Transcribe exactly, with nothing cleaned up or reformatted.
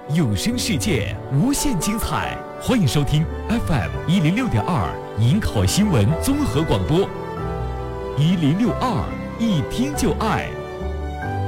有声世界无限精彩，欢迎收听 F M 一零六点二营口新闻综合广播，一零六二一听就爱。